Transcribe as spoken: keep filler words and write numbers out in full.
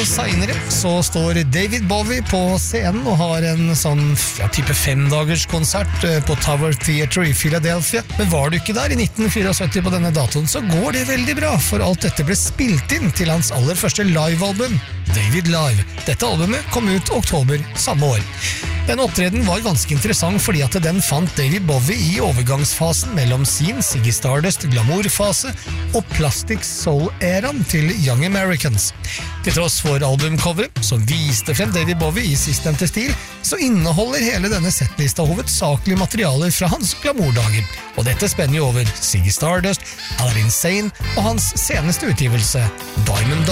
senere så står David Bowie på scenen og har en sånn ja, type femdagers konsert på Tower Theatre i Philadelphia. Men var du ikke der i nitten syttifire på denne datoen, så går det veldig bra, for alt dette ble spilt inn til hans aller første livealbum, David Live. Dette albumet kom ut oktober samme år. Denne opptreden var ganske interessant fordi at den fant David Bowie i overgangsfasen mellom sin Ziggy Stardust glamourfase og Plastic Soul-æraen til Young Americans. Til tross for albumcoveret, som viste frem David Bowie i sistnevnte stil, så inneholder hele denne settlista hovedsakelig materialer fra hans glamourdager. Og dette spenner jo over Ziggy Stardust, Aladdin Sane og hans seneste utgivelse, Diamond